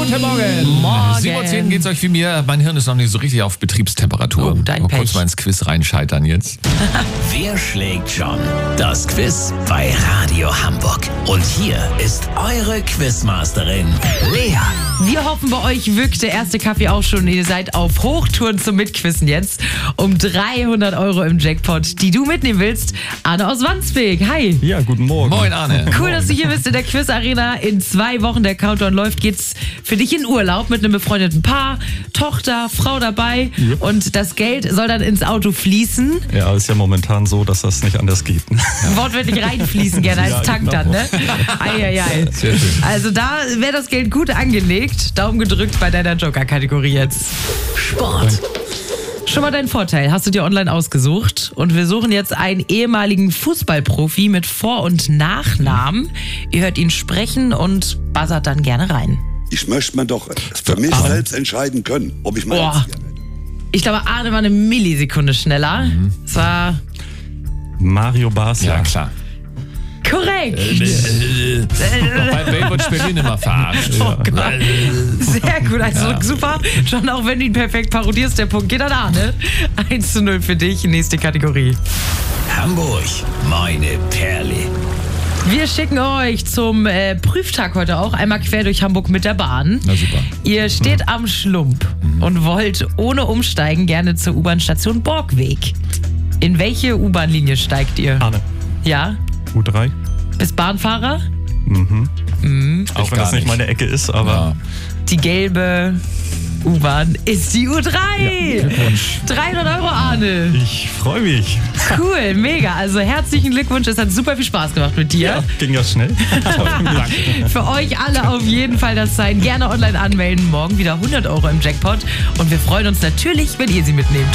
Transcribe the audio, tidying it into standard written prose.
Guten Morgen. 7:10 Uhr geht's euch wie mir. Mein Hirn ist noch nicht so richtig auf Betriebstemperatur. Oh, dein mal Pech. kurz mal ins Quiz reinscheitern jetzt. Wer schlägt John? Das Quiz bei Radio Hamburg. Und hier ist eure Quizmasterin, Lea. Wir hoffen, bei euch wirkt der erste Kaffee auch schon. Ihr seid auf Hochtouren zum Mitquissen jetzt. Um 300 € im Jackpot, die du mitnehmen willst. Arne aus Wandsbek. Hi. Ja, guten Morgen. Moin, Arne. Cool, dass du hier bist in der Quiz-Arena. In 2 Wochen, der Countdown läuft, geht's für dich in Urlaub mit einem befreundeten Paar, Tochter, Frau dabei. Ja. Und das Geld soll dann ins Auto fließen. Ja, ist ja momentan so, dass das nicht anders geht. Wortwörtlich reinfließen gerne als Ja, Tank genau. dann, ne? Eieiei. Sehr schön. Also da wäre das Geld gut angelegt. Daumen gedrückt bei deiner Joker-Kategorie jetzt. Sport. Schon mal dein Vorteil, hast du dir online ausgesucht. Und wir suchen jetzt einen ehemaligen Fußballprofi mit Vor- und Nachnamen. Ihr hört ihn sprechen und buzzert dann gerne rein. Ich möchte mir doch für mich selbst entscheiden können, ob ich mal Boah. Erzieher werde. Ich glaube, Arne war eine Millisekunde schneller. Es war Mario Basler. Ja, klar. korrekt. Bei Baywatch Berlin immer verarscht. Oh Gott. Sehr gut, also super. Schon auch wenn du ihn perfekt parodierst, der Punkt geht an Arne. 1:0 für dich, nächste Kategorie. Hamburg, meine Perle. Wir schicken euch zum Prüftag heute auch einmal quer durch Hamburg mit der Bahn. Na super. Ihr steht am Schlump und wollt ohne Umsteigen gerne zur U-Bahn-Station Borgweg. In welche U-Bahn-Linie steigt ihr? Arne. Ja? U3. Bist Bahnfahrer? Auch wenn gar das nicht nicht. meine Ecke ist, aber Ja. Die gelbe U-Bahn ist die U3. Glückwunsch. 300 € Arne. ich freue mich. Cool, mega. Also herzlichen Glückwunsch. Es hat super viel Spaß gemacht mit dir. Ja, ging ja schnell. Für euch alle auf jeden Fall das sein. Gerne online anmelden. Morgen wieder 100 € im Jackpot. Und wir freuen uns natürlich, wenn ihr sie mitnehmt.